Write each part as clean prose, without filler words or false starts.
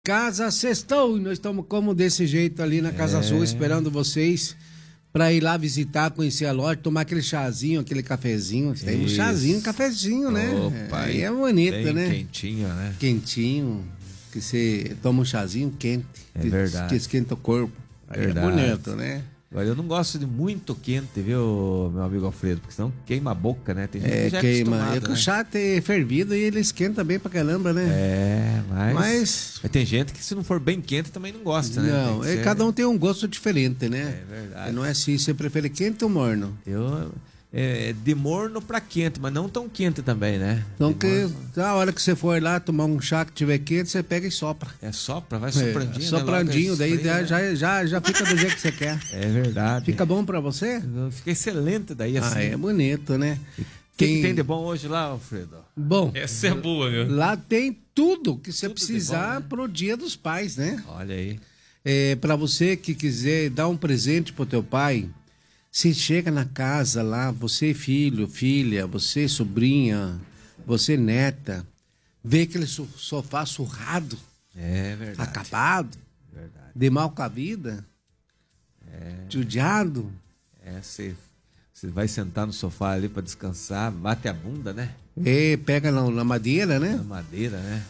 Casa Sextou, e nós estamos como desse jeito ali na Casa Azul, esperando vocês para ir lá visitar, conhecer a loja, tomar aquele chazinho, aquele cafezinho. Tem um chazinho, cafezininho, né? Opa, aí é bonito, bem né? quentinho, né? Quentinho, que você toma um chazinho quente. É verdade. Que esquenta o corpo. Aí Verdade. é bonito, né? Olha, eu não gosto de muito quente, viu, meu amigo Alfredo? Porque senão queima a boca, né? Tem gente que já é queima. acostumado, É que né? o chá ter fervido e ele esquenta bem pra caramba, né? Mas tem gente que se não for bem quente também não gosta, né? Não, cada um tem um gosto diferente, né? É verdade. Não é assim, você prefere quente ou morno? De morno pra quente, mas não tão quente também, né? Então, a hora que você for lá tomar um chá que tiver quente, você pega e sopra. Sopra, vai soprandinho. Soprandinho, daí esfria, já fica do jeito que você quer. É verdade. Fica bom pra você? Fica excelente daí, assim. É bonito, né? O que tem de bom hoje lá, Alfredo? Bom, essa é boa, meu. lá tem tudo que você Tudo de precisar bom, né? pro Dia dos Pais, né? Olha aí. Para você que quiser dar um presente pro teu pai, você chega na casa lá, você filho, filha, você sobrinha, você neta, vê aquele sofá surrado, É verdade. acabado, Verdade. de mal com a vida, judiado. Você vai sentar no sofá ali pra descansar, bate a bunda, né? Pega na madeira, né? Na madeira, né?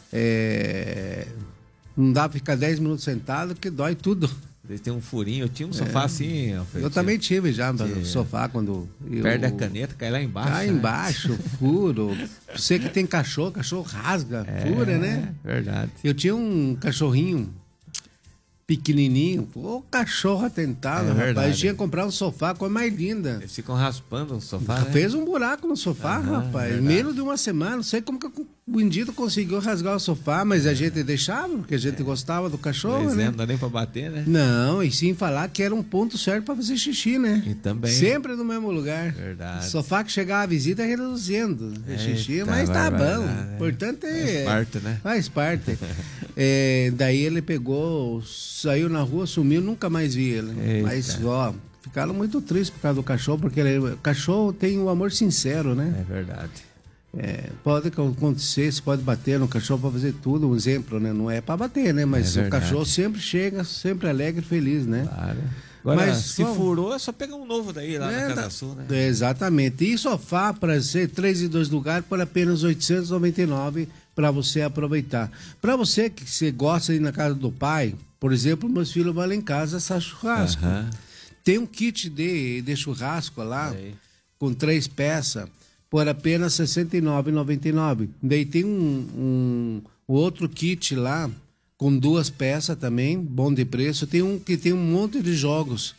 Não dá pra ficar 10 minutos sentado que dói tudo. Daí tem um furinho. Eu tinha um sofá assim, Alfredo. Eu também tive já no sofá quando Perde a caneta, cai lá embaixo. Cai né? embaixo, furo. Você que tem cachorro rasga, fura, né? Verdade. Eu tinha um cachorrinho pequenininho, o cachorro atentado, rapaz. verdade. Tinha que comprar um sofá, coisa mais linda. Eles ficam raspando o sofá, né? Fez um buraco no sofá, rapaz. verdade. Menos de uma semana. Não sei como que o bandido conseguiu rasgar o sofá, mas a gente deixava, porque a gente gostava do cachorro, Pois né? não dá nem pra bater, né? Não, e sim falar que era um ponto certo pra fazer xixi, né? E também. Sempre no mesmo lugar. Verdade. Sofá que chegava a visita reduzindo xixi, Eita, mas tá barbaridade, bom. né? Importante Faz parte, né? Faz parte. Daí ele pegou, saiu na rua, sumiu, nunca mais vi ele. Eita. Mas, ficaram muito tristes por causa do cachorro, porque o cachorro tem um amor sincero, né? É verdade. Pode acontecer, você pode bater no cachorro pra fazer tudo, um exemplo, né? Não é pra bater, né? Mas o verdade. cachorro sempre chega, sempre alegre e feliz, né? Claro. Agora, Mas, se furou, é só pegar um novo daí lá na Casa Sul, né? Exatamente. E sofá para ser 3 e 2 lugares por apenas R$ 899 para você aproveitar. Para você que você gosta de ir na casa do pai, por exemplo, meus filhos vão lá em casa assar churrasco. Tem um kit de churrasco lá, com 3 peças, por apenas R$ 69,99. Daí tem um outro kit lá, com 2 peças também, bom de preço. Tem um que tem um monte de jogos.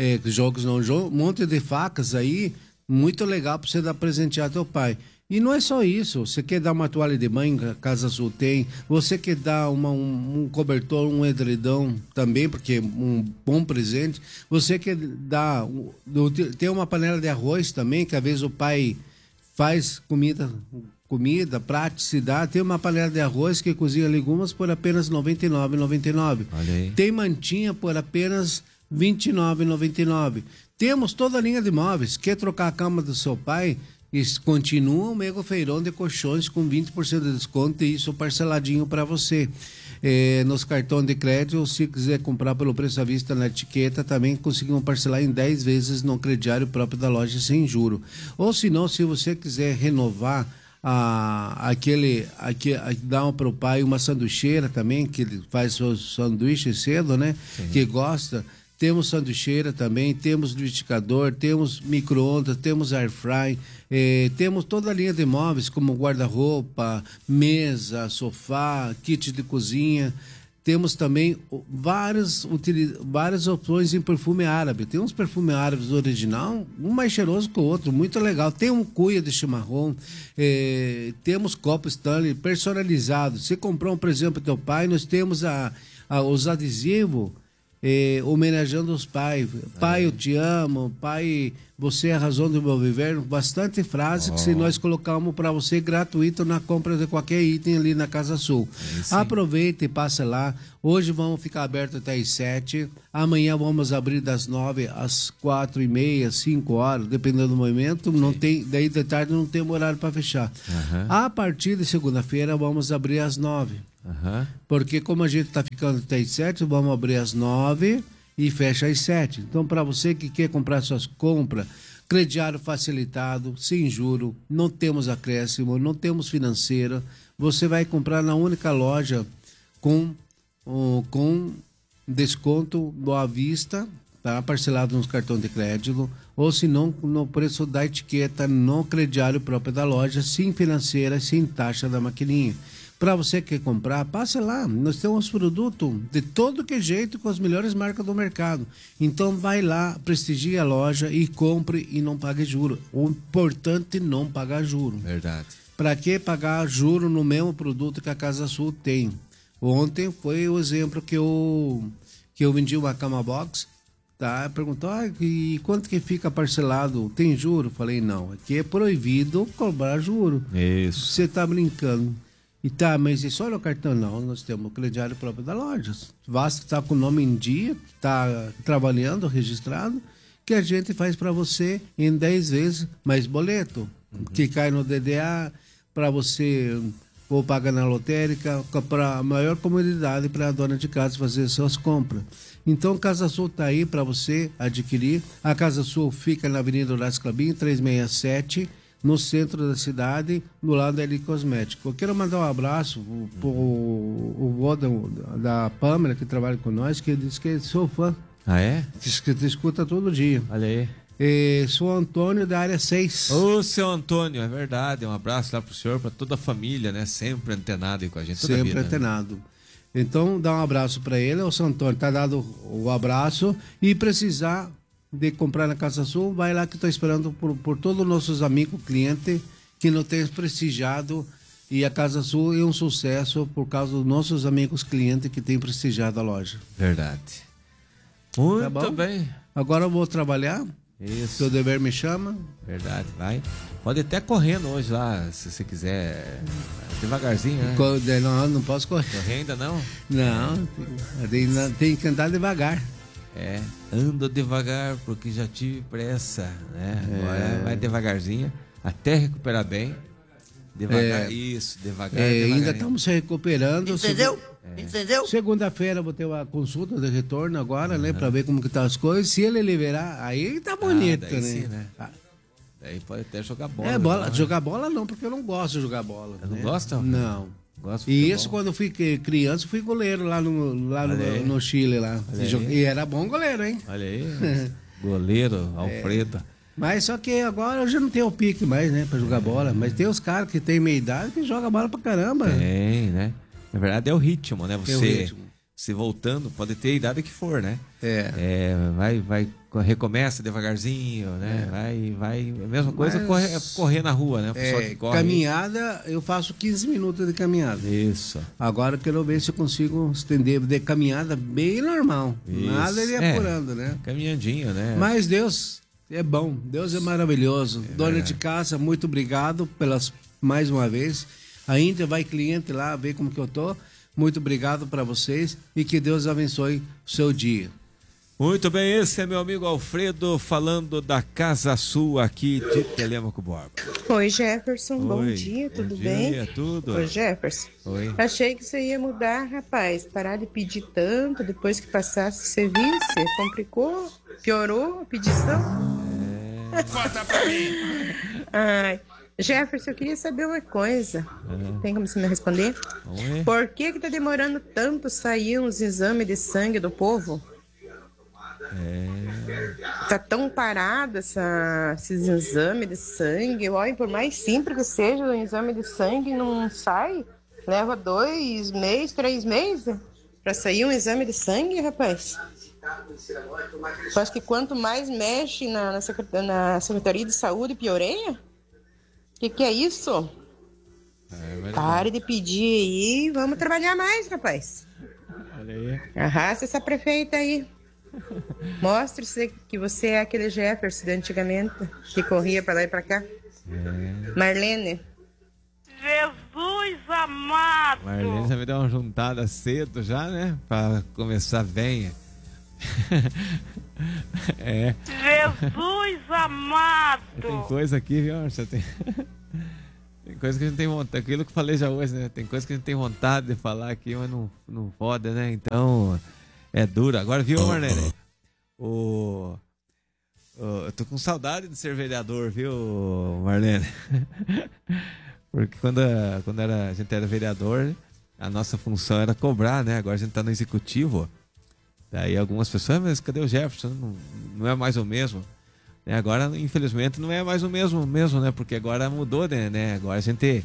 Um monte de facas aí, muito legal para você dar presentear teu pai. E não é só isso, você quer dar uma toalha de banho, a Casa Azul tem, você quer dar um cobertor, um edredom também, porque é um bom presente, você quer dar, tem uma panela de arroz também, que às vezes o pai faz comida, praticidade, tem uma panela de arroz que cozinha legumes por apenas R$ 99,99. Olha aí. Tem mantinha por apenas R$ 29,99. Temos toda a linha de móveis. Quer trocar a cama do seu pai? Continua o mega feirão de colchões com 20% de desconto e isso parceladinho para você. Nos cartões de crédito, se quiser comprar pelo preço à vista na etiqueta, também conseguimos parcelar em 10 vezes no crediário próprio da loja sem juro. Ou se não, se você quiser renovar dá para o pai uma sanduicheira também, que ele faz o sanduíche cedo, né? Sim. Que gosta. Temos sanduicheira também, temos liquidificador, temos micro-ondas, temos air fry, temos toda a linha de móveis como guarda-roupa, mesa, sofá, kit de cozinha. Temos também várias opções em perfume árabe. Tem uns perfumes árabes original, um mais cheiroso que o outro, muito legal. Tem um cuia de chimarrão, temos copo Stanley personalizados. Se comprou por exemplo, teu pai, nós temos os adesivos homenageando os pais. Pai, eu te amo. Pai, você é a razão do meu viver. Bastante frases que se nós colocamos para você gratuito na compra de qualquer item ali na Casa Sul. Aproveita e passa lá. Hoje vamos ficar aberto até às 7. Amanhã vamos abrir das 9 às 4h30, 5 horas, dependendo do momento. Não tem, daí de tarde não tem horário para fechar. A partir de segunda-feira vamos abrir às 9. Porque como a gente está ficando até às 7, vamos abrir às 9 e fecha às 7. Então, para você que quer comprar suas compras, crediário facilitado, sem juro, não temos acréscimo, não temos financeira, você vai comprar na única loja com desconto à vista, tá? Parcelado nos cartões de crédito, ou se não, no preço da etiqueta no crediário próprio da loja, sem financeira, sem taxa da maquininha. Para você que quer comprar, passa lá. Nós temos produto de todo que jeito com as melhores marcas do mercado. Então vai lá, prestigie a loja e compre e não pague juro. O importante é não pagar juro. Verdade. Para que pagar juro no mesmo produto que a Casa Sul tem? Ontem foi o exemplo que eu vendi uma cama box, tá? Perguntou, e quanto que fica parcelado? Tem juro? Falei, não, aqui é proibido cobrar juro. Isso. Você tá brincando. E tá, mas é só no cartão? Não, nós temos o crediário próprio da loja. Basta estar com o nome em dia, tá trabalhando, registrado, que a gente faz para você em 10 vezes mais boleto, que cai no DDA, para você ou pagar na lotérica, para a maior comodidade para a dona de casa fazer suas compras. Então, Casa Sul está aí para você adquirir. A Casa Sul fica na Avenida Horácio Clabin, 367, no centro da cidade, do lado da Eli Cosmético. Eu quero mandar um abraço pro o vô da Pâmela, que trabalha com nós, que disse que sou fã. Ah, é? Diz que te escuta todo dia. Olha aí. Sou Antônio da área 6. Ô, seu Antônio, é verdade. Um abraço lá pro senhor, pra toda a família, né? Sempre antenado aí com a gente. Toda Sempre vida, antenado. Né? Então, dá um abraço para ele. O seu Antônio tá dado o abraço. E precisar de comprar na Casa Sul, vai lá que estou esperando por todos os nossos amigos, clientes, que não têm prestigiado. E a Casa Sul é um sucesso por causa dos nossos amigos clientes que têm prestigiado a loja. Verdade. Muito Tá bem. Agora eu vou trabalhar. Isso. Seu dever me chama. Verdade, vai. Pode até correndo hoje lá, se você quiser. Devagarzinho, né? Não posso correr. Correr ainda não? Não, tem que andar devagar. Ando devagar porque já tive pressa, né? Agora vai devagarzinho, até recuperar bem. Devagar, isso, devagar. Ainda estamos se recuperando. Entendeu? Segunda-feira vou ter uma consulta de retorno agora, né? Pra ver como que tá as coisas. Se ele liberar, aí tá bonito, daí né? Sim, né? Daí pode até jogar bola. Né? Jogar bola não, porque eu não gosto de jogar bola. Não né? gosta? Não. Gosto E isso quando eu fui criança, eu fui goleiro lá no Chile lá. E era bom goleiro, hein? Olha aí. Goleiro, Alfredo. Mas só que agora eu já não tenho o pique mais, né, pra jogar bola. Mas tem os caras que tem meia idade que jogam bola pra caramba. Tem, né? Na verdade é o ritmo, né? Você voltando, pode ter a idade que for, né? Vai, recomeça devagarzinho, né? Vai. A mesma coisa correr na rua, né? O pessoal que corre. Caminhada, eu faço 15 minutos de caminhada. Isso. Agora eu quero ver se eu consigo estender de caminhada bem normal. Isso. Nada de apurando, né? Caminhandinho, né? Mas Deus é bom, Deus é maravilhoso. Dona de casa, muito obrigado mais uma vez. Ainda vai cliente lá ver como que eu tô. Muito obrigado para vocês e que Deus abençoe o seu dia. Muito bem, esse é meu amigo Alfredo falando da Casa Sul aqui de Telêmaco Borba. Oi, Jefferson, bom Oi, dia, tudo bom bem? dia, tudo. Oi, Jefferson. Oi. Achei que você ia mudar, rapaz, parar de pedir tanto, depois que passasse o serviço, complicou, piorou a pedição. Conta pra mim. Ai, Jefferson, eu queria saber uma coisa. Tem como você me responder? Oi. Por que tá demorando tanto sair uns exames de sangue do povo? Tá tão parado esses exames de sangue. Olha, por mais simples que seja um exame de sangue, não sai. Leva 2 meses, 3 meses pra sair um exame de sangue, rapaz. Eu acho que quanto mais mexe na Secretaria de Saúde, pioreia. Que é isso? Pare de pedir aí, vamos trabalhar mais, rapaz. Olha aí. Arrasta essa prefeita aí. Mostre que você é aquele Jefferson de antigamente, que corria pra lá e pra cá. Marlene. Jesus amado. Marlene já me deu uma juntada cedo já, né? Pra começar bem. Jesus amado. Tem coisa aqui, viu? Você tem... Tem coisa que a gente tem vontade, aquilo que eu falei já hoje, né? Tem coisa que a gente tem vontade de falar aqui, mas não pode, né? Então, é duro. Agora, viu, Marlene? Eu tô com saudade de ser vereador, viu, Marlene? Porque quando a gente era vereador, a nossa função era cobrar, né? Agora a gente tá no executivo. Daí algumas pessoas, mas cadê o Jefferson? Não é mais o mesmo. Agora, infelizmente, não é mais o mesmo, né? Porque agora mudou, né? Agora a gente,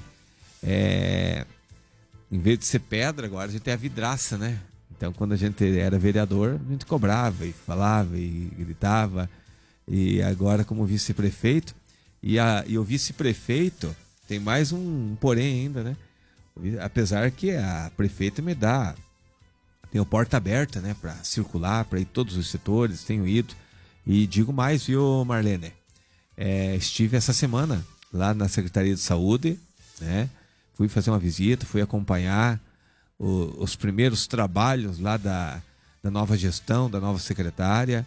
em vez de ser pedra, agora a gente é a vidraça, né? Então, quando a gente era vereador, a gente cobrava e falava e gritava. E agora, como vice-prefeito, e o vice-prefeito tem mais um porém ainda, né? Apesar que a prefeita tem a porta aberta, né? Para circular, para ir em todos os setores, tenho ido. E digo mais, viu, Marlene? Estive essa semana lá na Secretaria de Saúde, né? Fui fazer uma visita, fui acompanhar os primeiros trabalhos lá da nova gestão, da nova secretária.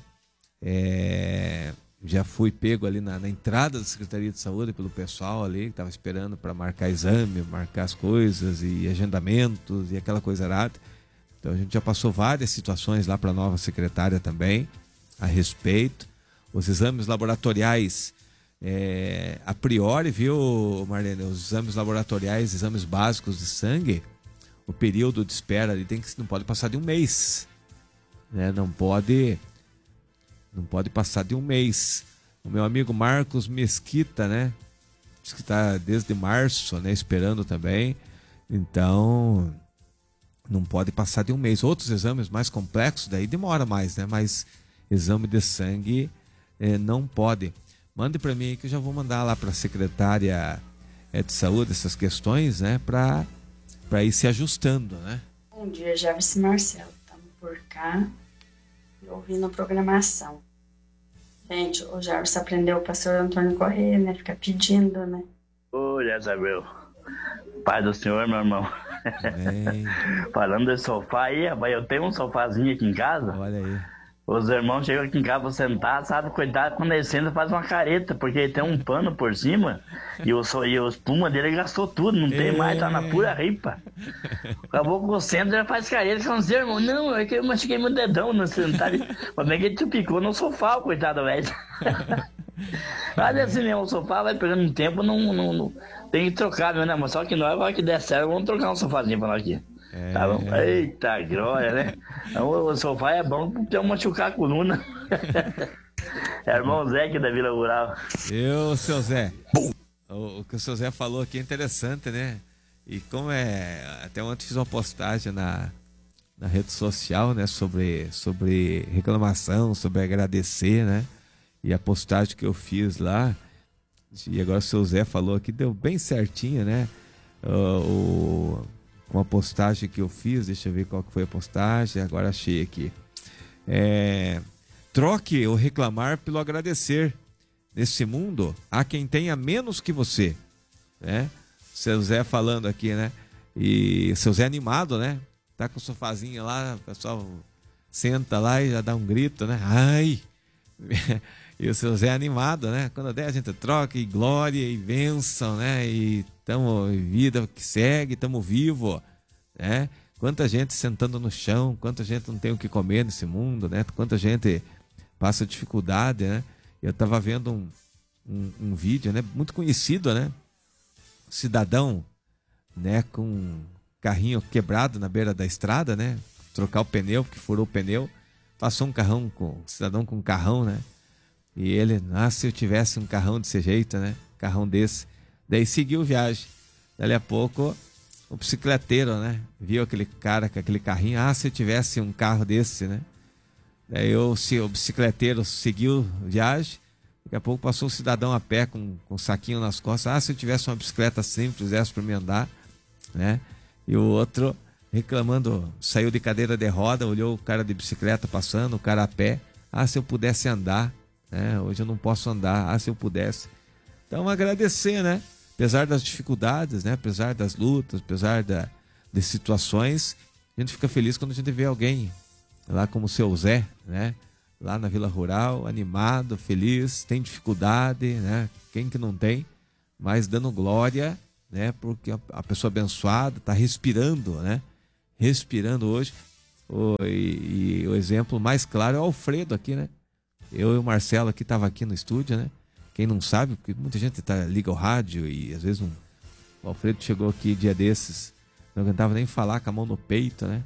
Já fui pego ali na entrada da Secretaria de Saúde pelo pessoal ali, que estava esperando para marcar exame, marcar as coisas e agendamentos e aquela coisa arada. Então a gente já passou várias situações lá para a nova secretária também a respeito. Os exames laboratoriais, a priori, viu, Marlene, os exames laboratoriais, exames básicos de sangue, o período de espera ali não pode passar de um mês, né? Não pode passar de um mês. O meu amigo Marcos Mesquita, né, diz que está desde março, né, esperando também. Então não pode passar de um mês. Outros exames mais complexos daí demora mais, né? Mas exame de sangue não pode. Mande para mim aí que eu já vou mandar lá para a secretária de saúde essas questões, né? Para ir se ajustando, né? Bom dia, Jefferson Marcelo. Estamos por cá e ouvindo a programação. Gente, o Jefferson aprendeu o pastor Antônio Corrêa, né? Fica pedindo, né? Ô, Jezabel. Pai do Senhor, meu irmão. Falando de sofá aí, eu tenho um sofazinho aqui em casa. Olha aí. Os irmãos chegam aqui em casa pra sentar, sabe? Coitado, quando ele senta faz uma careta, porque ele tem um pano por cima e o espuma dele gastou tudo, não tem mais, tá na pura ripa. Acabou com o centro, já faz careta, falam assim, irmão, não, é que eu machuquei meu dedão no sentar. Mas bem que ele te picou no sofá, coitado, velho. Mas assim mesmo, o sofá vai pegando um tempo, não tem que trocar, né? Mas só que nós, vai que der certo, vamos trocar um sofazinho pra nós aqui. Tá bom? Eita, glória, né? O sofá é bom pra machucar a coluna. É irmão Zé aqui da Vila Rural. Seu Zé. O que o seu Zé falou aqui é interessante, né? E como até ontem fiz uma postagem na rede social, né? Sobre reclamação, sobre agradecer, né? E a postagem que eu fiz lá, e agora o seu Zé falou aqui, deu bem certinho, né? Com a postagem que eu fiz, deixa eu ver qual que foi a postagem, agora achei aqui. Troque o reclamar pelo agradecer. Nesse mundo, há quem tenha menos que você, né? Seu Zé falando aqui, né? E seu Zé animado, né? Tá com o sofazinho lá, o pessoal senta lá e já dá um grito, né? Ai! E o seu Zé animado, né? Quando der a gente troca e glória e bênção, né? E estamos vida que segue, estamos vivos, né? Quanta gente sentando no chão, quanta gente não tem o que comer nesse mundo, né? Quanta gente passa dificuldade, né? Eu estava vendo um vídeo, né? Muito conhecido, né? Cidadão, né? Com um carrinho quebrado na beira da estrada, né? Trocar o pneu, porque furou o pneu. Passou um cidadão com um carrão, né? E ele, se eu tivesse um carrão desse jeito, né? Carrão desse. Daí seguiu viagem. Dali a pouco, o bicicleteiro, né? Viu aquele cara com aquele carrinho. Se eu tivesse um carro desse, né? Daí o bicicleteiro seguiu viagem. Daqui a pouco passou um cidadão a pé com um saquinho nas costas. Se eu tivesse uma bicicleta simples, desse para me andar, né? E o outro reclamando, saiu de cadeira de roda, olhou o cara de bicicleta passando, o cara a pé. Se eu pudesse andar, né? Hoje eu não posso andar. Se eu pudesse. Então agradecer, né? Apesar das dificuldades, né? Apesar das lutas, apesar de situações, a gente fica feliz quando a gente vê alguém lá como o seu Zé, né? Lá na Vila Rural, animado, feliz, tem dificuldade, né? Quem que não tem? Mas dando glória né? Porque a pessoa abençoada está respirando, né? Respirando hoje. E o exemplo mais claro é o Alfredo aqui, né? Eu e o Marcelo aqui estava aqui no estúdio, né? Quem não sabe, porque muita gente liga o rádio e às vezes o Alfredo chegou aqui dia desses, não aguentava nem falar, com a mão no peito, né?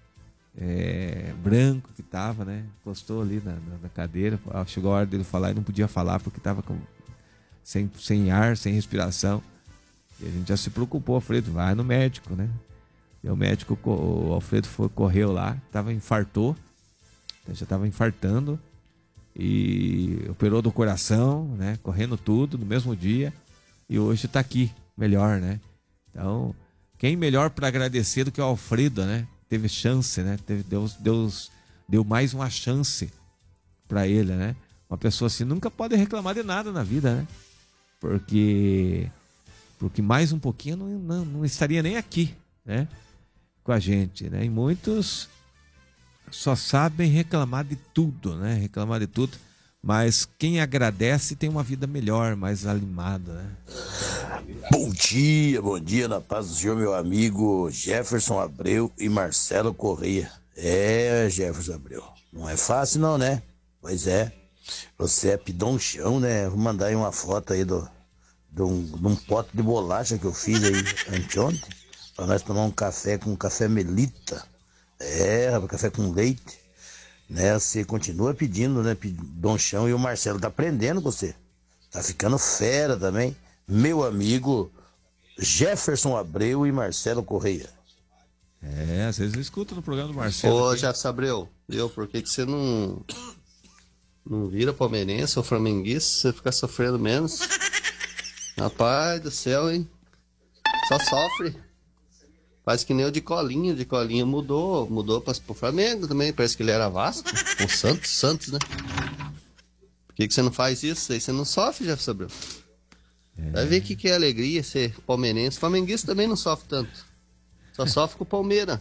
Branco que tava, né? Encostou ali na cadeira, chegou a hora dele falar e não podia falar porque tava sem ar, sem respiração. E a gente já se preocupou, Alfredo, vai no médico, né? E o médico, o Alfredo correu lá, infartou, já estava infartando e operou do coração, né? Correndo tudo no mesmo dia e hoje está aqui, melhor, né? Então, quem melhor para agradecer do que o Alfredo, né? Teve chance, né? Deus deu mais uma chance para ele, né? Uma pessoa assim nunca pode reclamar de nada na vida, né? Porque mais um pouquinho não estaria nem aqui, né? Com a gente, né? E muitos só sabem reclamar de tudo, né? Reclamar de tudo. Mas quem agradece tem uma vida melhor, mais animada, né? Bom dia, na paz do Senhor, meu amigo Jefferson Abreu e Marcelo Correia. Jefferson Abreu, não é fácil não, né? Pois é, você é pidonchão, né? Vou mandar aí uma foto aí de um pote de bolacha que eu fiz aí anteontem, para nós tomar um café com café Melita. Café com leite, né? Você continua pedindo, né? Pidonchão, e o Marcelo tá aprendendo com você. Tá ficando fera também. Meu amigo Jefferson Abreu e Marcelo Correia. Às vezes eu escuto no programa do Marcelo. Ô, Jefferson Abreu, por que você não vira palmeirense ou flamenguista? Você fica sofrendo menos? Rapaz do céu, hein? Só sofre. Faz que nem o de Colinha mudou pro Flamengo também. Parece que ele era Vasco. O Santos, né? Por que você não faz isso? Aí você não sofre, Jefferson Abreu. Vai ver o que é alegria ser palmeirense. Flamenguista também não sofre tanto. Só sofre com o Palmeiras.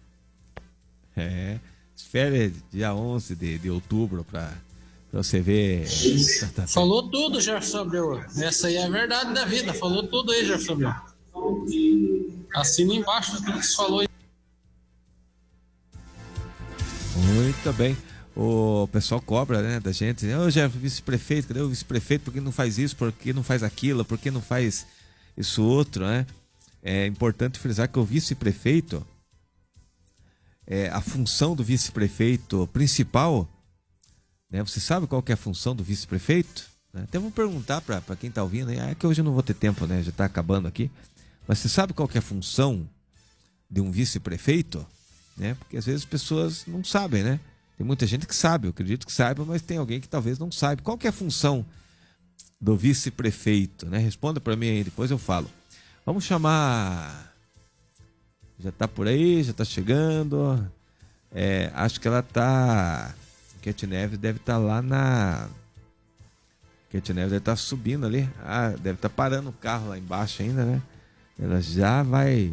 Espere dia 11 de outubro pra você ver. Falou tudo, Jefferson Abreu. Essa aí é a verdade da vida. Falou tudo aí, Jefferson Abreu. Assina embaixo tudo que você falou aí. Muito bem. O pessoal cobra, né, da gente. Ô, Jeff, vice-prefeito, cadê o vice-prefeito? Por que não faz isso? Por que não faz aquilo? Por que não faz isso outro, né? É importante frisar que o vice-prefeito, a função do vice-prefeito principal, né? Você sabe qual que é a função do vice-prefeito? Até vou perguntar para quem está ouvindo, é que hoje eu não vou ter tempo, né? Já está acabando aqui. Mas você sabe qual que é a função de um vice-prefeito? Né? Porque às vezes as pessoas não sabem, né? Tem muita gente que sabe, eu acredito que saiba, mas tem alguém que talvez não saiba. Qual que é a função do vice-prefeito, né? Responda para mim aí, depois eu falo. Vamos chamar... Já está por aí, já está chegando. Acho que ela está... Cat Neves deve estar lá na... Cat Neves deve estar subindo ali. Deve estar parando o carro lá embaixo ainda, né? Ela já vai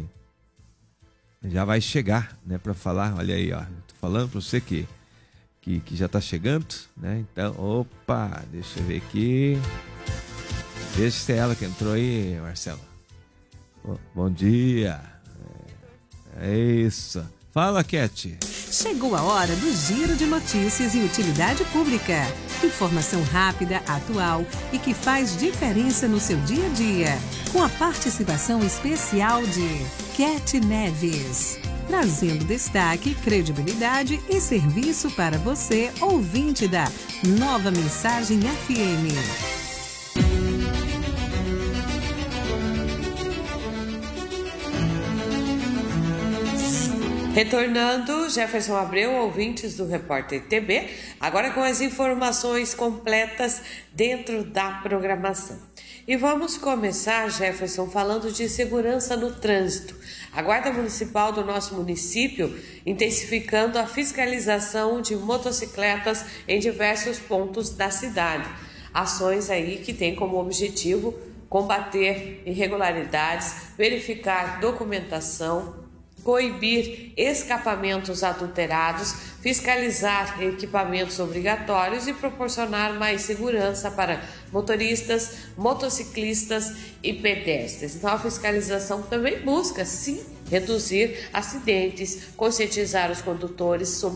chegar, né? Para falar, olha aí, ó. Tô falando para você que já está chegando, né? Então, opa, deixa eu ver aqui. Veja se é ela que entrou aí, Marcelo. Bom dia. É isso. Fala, Cat. Chegou a hora do Giro de Notícias e Utilidade Pública. Informação rápida, atual e que faz diferença no seu dia a dia. Com a participação especial de Cat Neves. Trazendo destaque, credibilidade e serviço para você, ouvinte da Nova Mensagem FM. Retornando, Jefferson Abreu, ouvintes do Repórter TB, agora com as informações completas dentro da programação. E vamos começar, Jefferson, falando de segurança no trânsito. A Guarda Municipal do nosso município intensificando a fiscalização de motocicletas em diversos pontos da cidade. Ações aí que têm como objetivo combater irregularidades, verificar documentação, coibir escapamentos adulterados, fiscalizar equipamentos obrigatórios e proporcionar mais segurança para motoristas, motociclistas e pedestres. Então a fiscalização também busca, sim, reduzir acidentes, conscientizar os condutores sobre